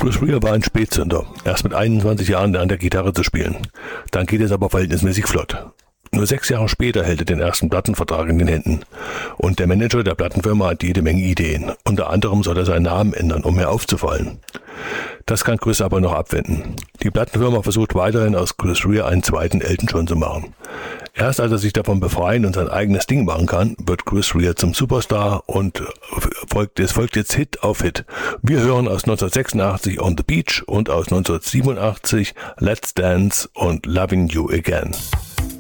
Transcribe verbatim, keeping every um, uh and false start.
Chris Rea war ein Spätzünder, erst mit einundzwanzig Jahren an der Gitarre zu spielen. Dann geht es aber verhältnismäßig flott. Nur sechs Jahre später hält er den ersten Plattenvertrag in den Händen. Und der Manager der Plattenfirma hat jede Menge Ideen. Unter anderem soll er seinen Namen ändern, um mehr aufzufallen. Das kann Chris aber noch abwenden. Die Plattenfirma versucht weiterhin aus Chris Rea einen zweiten Elton John zu machen. Erst als er sich davon befreien und sein eigenes Ding machen kann, wird Chris Rea zum Superstar und folgt, es folgt jetzt Hit auf Hit. Wir hören aus neunzehnhundertsechsundachtzig On the Beach und aus neunzehnhundertsiebenundachtzig Let's Dance und Loving You Again.